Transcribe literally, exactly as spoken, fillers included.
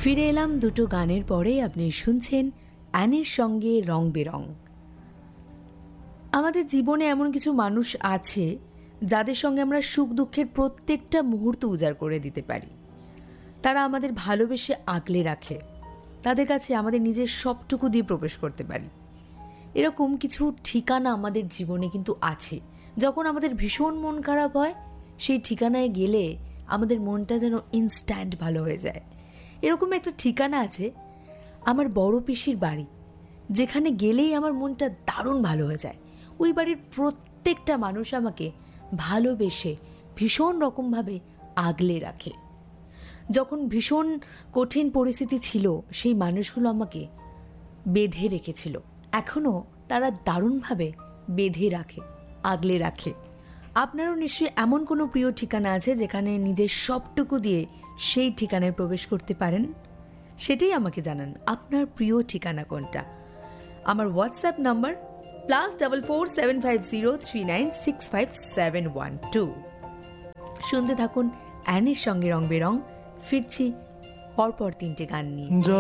ফিরে এলাম দুটো গানের পরে। আপনি শুনছেন অ্যানির সঙ্গে রং বেরং। আমাদের জীবনে এমন কিছু মানুষ আছে যাদের সঙ্গে আমরা সুখ দুঃখের প্রত্যেকটা মুহূর্ত উজাড় করে দিতে পারি। তারা আমাদের ভালোবেসে আগলে রাখে, তাদের কাছে আমাদের নিজের সবটুকু দিয়ে প্রবেশ করতে পারি। এরকম কিছু ঠিকানা আমাদের জীবনে কিন্তু আছে। যখন আমাদের ভীষণ মন খারাপ হয়, সেই ঠিকানায় গেলে আমাদের মনটা যেন ইনস্ট্যান্ট ভালো হয়ে যায়। এরকম একটা ঠিকানা আছে আমার বড় পিসির বাড়ি, যেখানে গেলেই আমার মনটা দারুণ ভালো হয়ে যায়। ওই বাড়ির প্রত্যেকটা মানুষ আমাকে ভালোবেসে ভীষণ রকমভাবে আগলে রাখে। যখন ভীষণ কঠিন পরিস্থিতি ছিল, সেই মানুষগুলো আমাকে বেঁধে রেখেছিল। এখনও তারা দারুণভাবে বেঁধে রাখে, আগলে রাখে। আপনারও নিশ্চয়ই এমন কোনো প্রিয় ঠিকানা আছে যেখানে নিজের সবটুকু দিয়ে সেই ঠিকানায় প্রবেশ করতে পারেন। সেটাই আমাকে জানান, আপনার প্রিয় ঠিকানা কোনটা। আমার WhatsApp number plus double four seven five zero three nine six five seven one two. শুনতে থাকুন অ্যানির সঙ্গে রং বেরং। ফিরছি পরপর তিনটে গান নিয়ে।